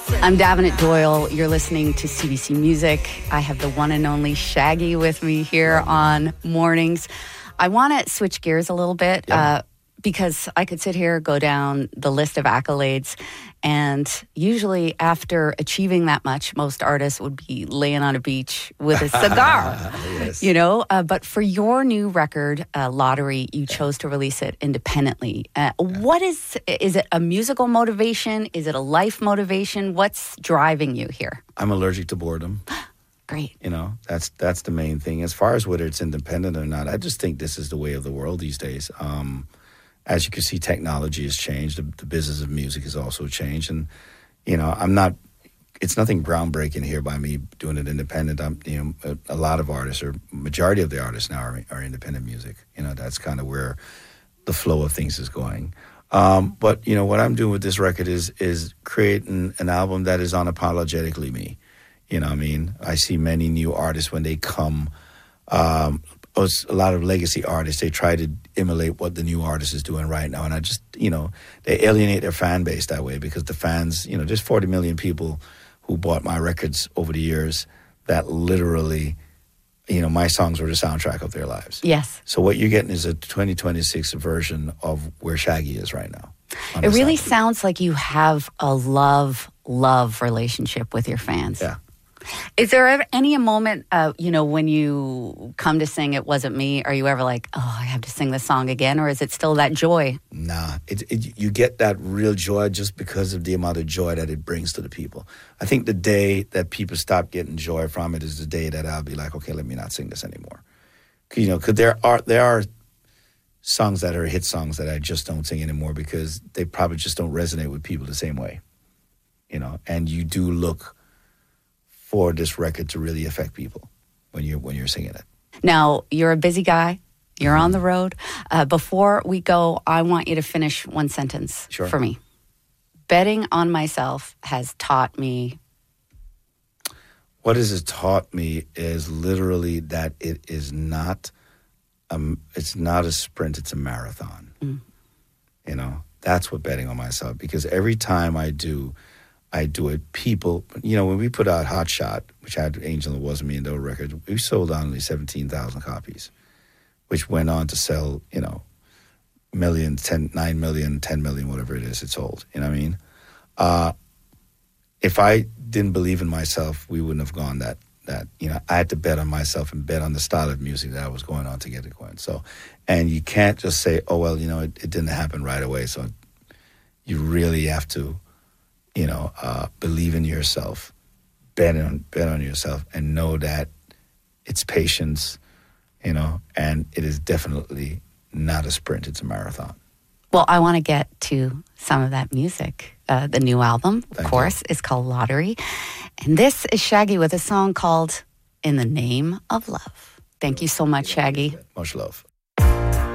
I'm Davenant Doyle. You're listening to CBC Music. I have the one and only Shaggy with me here on Mornings. I want to switch gears a little bit because I could sit here, go down the list of accolades, and usually after achieving that much, most artists would be laying on a beach with a cigar, Yes. you know. But for your new record, Lottery, you chose to release it independently. What is it a musical motivation? Is it a life motivation? What's driving you here? I'm allergic to boredom. Great. You know, that's the main thing. As far as whether it's independent or not, I just think this is the way of the world these days. As you can see, technology has changed. The business of music has also changed. And, you know, it's nothing groundbreaking here by me doing it independent. A lot of artists, or majority of the artists now are independent music. You know, that's kind of where the flow of things is going. But, you know, what I'm doing with this record is creating an album that is unapologetically me. You know what I mean? I see many new artists when they come, a lot of legacy artists, they try to emulate what the new artist is doing right now. And I just, you know, they alienate their fan base that way because the fans, you know, there's 40 million people who bought my records over the years that literally, you know, my songs were the soundtrack of their lives. Yes. So what you're getting is a 2026 version of where Shaggy is right now. It really sounds like you have a love relationship with your fans. Yeah. Is there ever any moment, you know, when you come to sing It Wasn't Me, are you ever like, oh, I have to sing this song again? Or is it still that joy? Nah, you get that real joy just because of the amount of joy that it brings to the people. I think the day that people stop getting joy from it is the day that I'll be like, okay, let me not sing this anymore. You know, because there are songs that are hit songs that I just don't sing anymore because they probably just don't resonate with people the same way. You know, and you do look for this record to really affect people when you're singing it. Now, you're a busy guy. You're on the road. Before we go, I want you to finish one sentence for me. Betting on myself has taught me. What has it taught me is literally that it is not, it's not a sprint, it's a marathon. You know, that's what betting on myself, because every time I do it. People, you know, when we put out Hot Shot, which had Angel and Wasn't Me and Doe record, we sold only 17,000 copies, which went on to sell, you know, 9 million, 10 million, whatever it is, it sold. You know what I mean? If I didn't believe in myself, we wouldn't have gone that, you know, I had to bet on myself and bet on the style of music that I was going on to get it going. So, and you can't just say, oh, well, you know, it didn't happen right away. So you really have to, you know, believe in yourself, bet on yourself, and know that it's patience, you know, and it is definitely not a sprint, it's a marathon. Well, I want to get to some of that music. The new album, of course, is called Lottery. And this is Shaggy with a song called In the Name of Love. Thank you so much, Shaggy. Much love.